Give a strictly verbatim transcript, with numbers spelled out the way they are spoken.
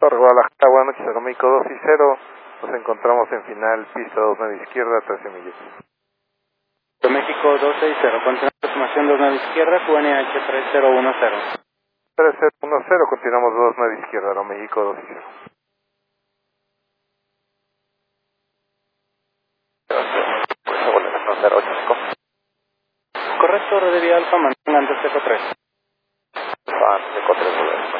Torre Guadalajara, buenas noches, Aeroméxico dos y cero. Nos encontramos en final, pista dos, nueve izquierda, trece millas. Aeroméxico dos seis cero, continúa aproximación dos nueve izquierda, Q N H tres cero uno cero. tres cero uno cero, continuamos dos nueve izquierda, Aeroméxico dos y cero. Correcto, Red de Vía Alfa, mantenga antes Eco tres.